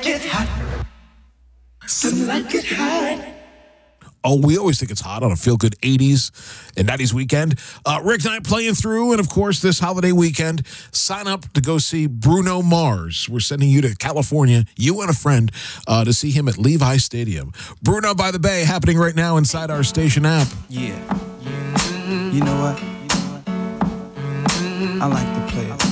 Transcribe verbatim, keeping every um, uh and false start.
it hot. Some like it hot. Oh, we always think it's hot on a feel-good eighties and nineties weekend. Uh, Rick Knight playing through, and of course, this holiday weekend, sign up to go see Bruno Mars. We're sending you to California, you and a friend, uh, to see him at Levi Stadium. Bruno by the Bay happening right now inside our station app. Yeah. You know what? I like to play it.